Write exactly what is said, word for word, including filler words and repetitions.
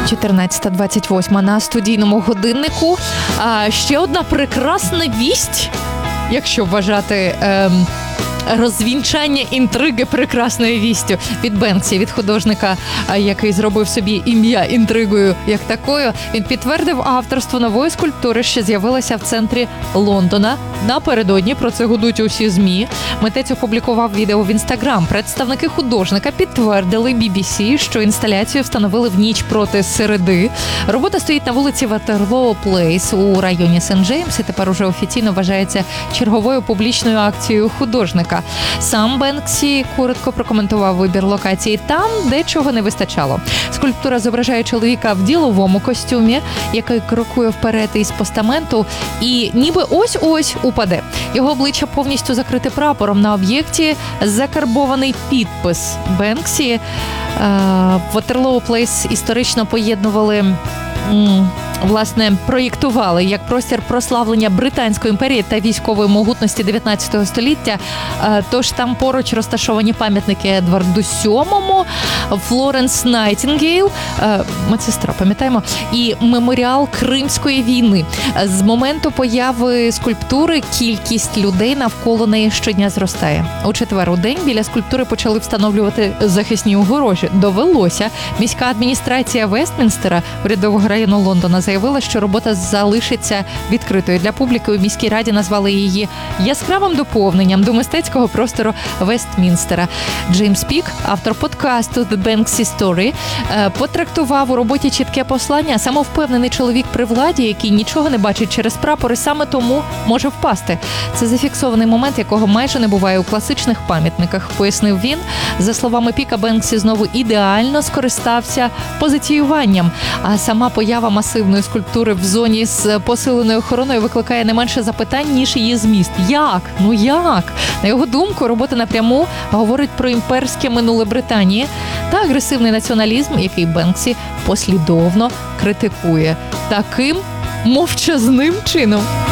чотирнадцята двадцять вісім на студійному годиннику. А ще одна прекрасна вість, якщо вважати ем, розвінчання інтриги прекрасною вістю від Бенксі, від художника, який зробив собі ім'я інтригою як такою. Він підтвердив авторство нової скульптури, що з'явилася в центрі Лондона. Напередодні про це гудуть усі ЗМІ. Митець опублікував відео в Інстаграм. Представники художника підтвердили бі бі сі, що інсталяцію встановили в ніч проти середи. Робота стоїть на вулиці Ватерлоо Плейс у районі Сент-Джеймс і тепер уже офіційно вважається черговою публічною акцією художника. Сам Бенксі коротко прокоментував вибір локації. Там дечого не вистачало. Скульптура зображає чоловіка в діловому костюмі, який крокує вперед із постаменту і ніби ось-ось упаде. Його обличчя повністю закрите прапором. На об'єкті закарбований підпис Бенксі. Ватерлоо Плейс історично поєднували... власне, проєктували як простір прославлення Британської імперії та військової могутності дев'ятнадцятого століття. Тож там поруч розташовані пам'ятники Едварду сьомому, Флоренс Найтінгейл, медсестра, пам'ятаємо, і меморіал Кримської війни. З моменту появи скульптури кількість людей навколо неї щодня зростає. У четвер у день біля скульптури почали встановлювати захисні огорожі. Довелося. Міська адміністрація Вестмінстера, урядового району Лондона, заявила, що робота залишиться відкритою для публіки. У міській раді назвали її яскравим доповненням до мистецького простору Вестмінстера. Джеймс Пік, автор подкасту The Banksy Story, потрактував у роботі чітке послання. Самовпевнений чоловік при владі, який нічого не бачить через прапори, саме тому може впасти. Це зафіксований момент, якого майже не буває у класичних пам'ятниках, пояснив він. За словами Піка, Бенксі знову ідеально скористався позиціюванням, а сама поява масивної скульптури в зоні з посиленою охороною викликає не менше запитань, ніж її зміст. Як? Ну як? На його думку, робота напряму говорить про імперське минуле Британії та агресивний націоналізм, який Бенксі послідовно критикує таким мовчазним чином.